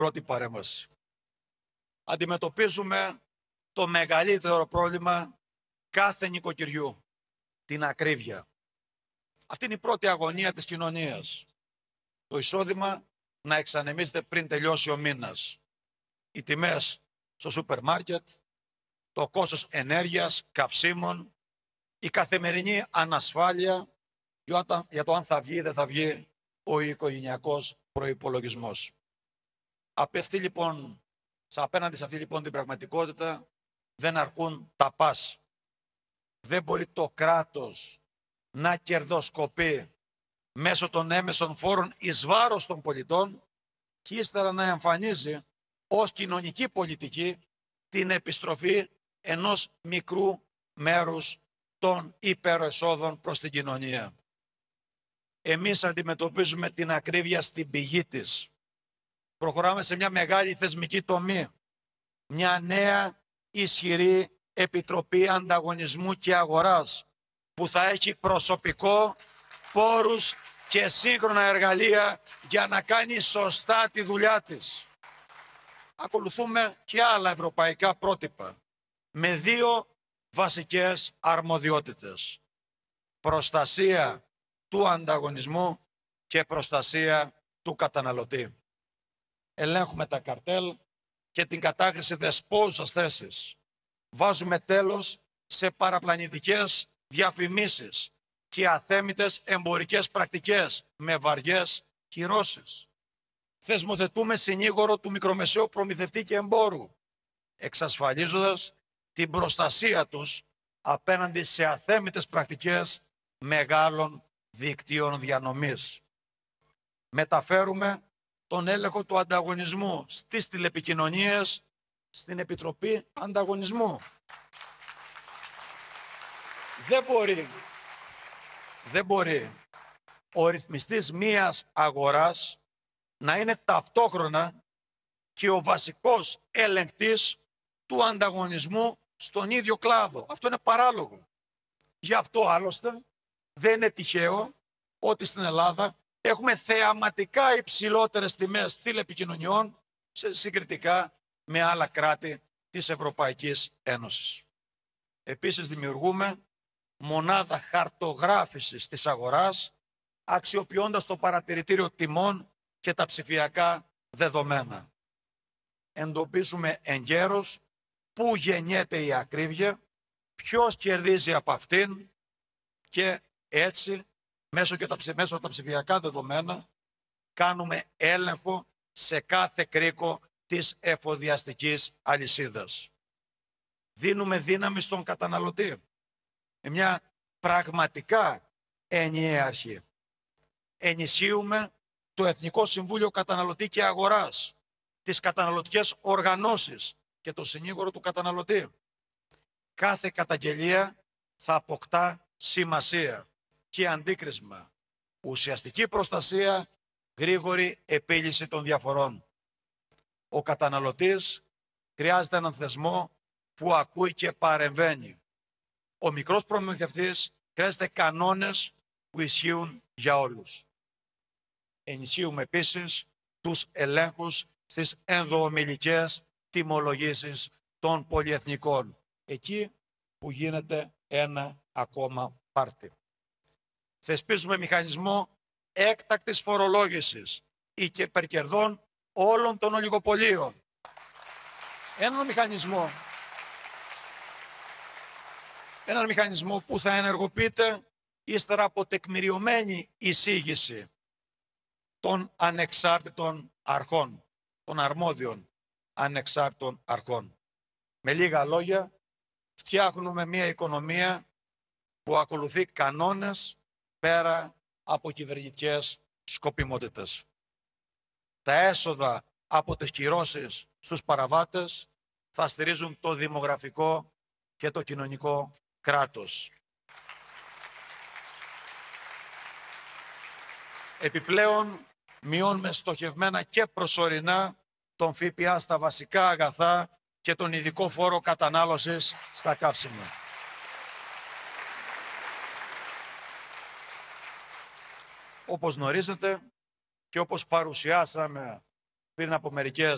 πρώτη παρέμβαση. Αντιμετωπίζουμε το μεγαλύτερο πρόβλημα κάθε νοικοκυριού, την ακρίβεια. Αυτή είναι η πρώτη αγωνία της κοινωνίας. Το εισόδημα να εξανεμίζεται πριν τελειώσει ο μήνας. Οι τιμές στο σούπερ μάρκετ, το κόστος ενέργειας, καυσίμων, η καθημερινή ανασφάλεια για το αν θα βγει ή δεν θα βγει ο οικογενειακός προϋπολογισμός. Απέναντι σε αυτή λοιπόν την πραγματικότητα δεν αρκούν τα πας. Δεν μπορεί το κράτος να κερδοσκοπεί μέσω των έμεσων φόρων εις βάρος των πολιτών και ύστερα να εμφανίζει ως κοινωνική πολιτική την επιστροφή ενός μικρού μέρους των υπερεσόδων προς την κοινωνία. Εμείς αντιμετωπίζουμε την ακρίβεια στην πηγή της. Προχωράμε σε μια μεγάλη θεσμική τομή. Μια νέα ισχυρή Επιτροπή Ανταγωνισμού και Αγοράς που θα έχει προσωπικό, πόρους και σύγχρονα εργαλεία για να κάνει σωστά τη δουλειά της. Ακολουθούμε και άλλα ευρωπαϊκά πρότυπα με δύο βασικές αρμοδιότητες. Προστασία του ανταγωνισμού και προστασία του καταναλωτή. Ελέγχουμε τα καρτέλ και την κατάχρηση δεσπόζουσας θέσης. Βάζουμε τέλος σε παραπλανητικές διαφημίσεις και αθέμητες εμπορικές πρακτικές με βαριές κυρώσεις. Θεσμοθετούμε συνήγορο του μικρομεσαίου προμηθευτή και εμπόρου, εξασφαλίζοντας την προστασία τους απέναντι σε αθέμητες πρακτικές μεγάλων δικτύων διανομής. Μεταφέρουμε τον έλεγχο του ανταγωνισμού στις τηλεπικοινωνίες στην Επιτροπή Ανταγωνισμού. Δεν μπορεί ο ρυθμιστής μίας αγοράς να είναι ταυτόχρονα και ο βασικός ελεγκτής του ανταγωνισμού στον ίδιο κλάδο. Αυτό είναι παράλογο. Γι' αυτό άλλωστε δεν είναι τυχαίο ότι στην Ελλάδα έχουμε θεαματικά υψηλότερες τιμές τηλεπικοινωνιών συγκριτικά με άλλα κράτη της Ευρωπαϊκής Ένωσης. Επίσης δημιουργούμε μονάδα χαρτογράφησης της αγοράς αξιοποιώντας το παρατηρητήριο τιμών και τα ψηφιακά δεδομένα. Εντοπίζουμε εγκαίρως πού γεννιέται η ακρίβεια, ποιος κερδίζει από αυτήν και έτσι μέσω από τα ψηφιακά δεδομένα κάνουμε έλεγχο σε κάθε κρίκο της εφοδιαστικής αλυσίδας. Δίνουμε δύναμη στον καταναλωτή με μια πραγματικά ενιαία αρχή. Ενισχύουμε το Εθνικό Συμβούλιο Καταναλωτή και Αγοράς, τις καταναλωτικές οργανώσεις και το συνήγορο του καταναλωτή. Κάθε καταγγελία θα αποκτά σημασία και αντίκρισμα, ουσιαστική προστασία, γρήγορη επίλυση των διαφορών. Ο καταναλωτής χρειάζεται έναν θεσμό που ακούει και παρεμβαίνει. Ο μικρός προμηθευτής χρειάζεται κανόνες που ισχύουν για όλους. Ενισχύουμε επίσης τους ελέγχους στις ενδοομιλικές τιμολογήσεις των πολυεθνικών, εκεί που γίνεται ένα ακόμα πάρτι. Θεσπίζουμε μηχανισμό έκτακτης φορολόγησης υπερκερδών όλων των ολιγοπωλείων. Έναν μηχανισμό που θα ενεργοποιείται ύστερα από τεκμηριωμένη εισήγηση των ανεξάρτητων αρχών, των αρμόδιων ανεξάρτητων αρχών. Με λίγα λόγια, φτιάχνουμε μια οικονομία που ακολουθεί κανόνες πέρα από κυβερνητικές σκοπιμότητες. Τα έσοδα από τις κυρώσεις στους παραβάτες θα στηρίζουν το δημογραφικό και το κοινωνικό κράτος. Επιπλέον, μειώνουμε στοχευμένα και προσωρινά τον ΦΠΑ στα βασικά αγαθά και τον ειδικό φόρο κατανάλωσης στα καύσιμα. Όπως γνωρίζετε και όπως παρουσιάσαμε πριν από μερικές